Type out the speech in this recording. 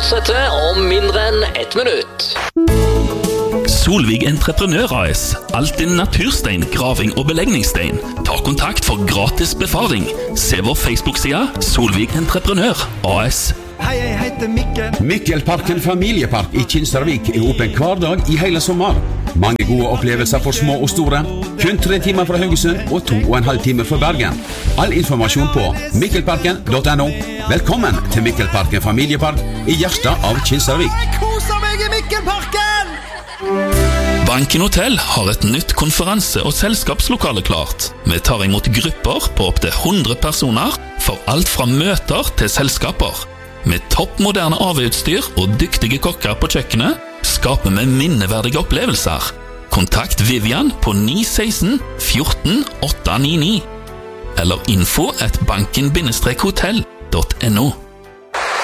fortsetter om mindre enn 1 minutt. Solvik Entreprenør AS. Alt innen naturstein, graving og belegningsstein. Ta kontakt for gratis befaring. Se vår Facebook-side Solvik Entreprenør AS. Hei, jeg heter Mikkel. Mikkelparken familiepark i Kinsarvik er åpen hver dag i hele sommer. Mange gode opplevelser for små og store. Kun 3 timer fra Haugesund og 2,5 timer fra Bergen. All informasjon på mikkelparken.no. Velkommen til Mikkelparken familiepark i hjertet av Kinsarvik. Jeg koser meg i Mikkelparken! Banken Hotel har et nytt konferanse- og selskapslokale klart. Vi tar imot grupper på opp til 100 personer for alt fra møter til selskaper. Med toppmoderne AV-utstyr og dyktige kokker på kjøkkenet skaper vi minneverdige opplevelser. Kontakt Vivian på 916 14 899 eller info@banken-hotel.no.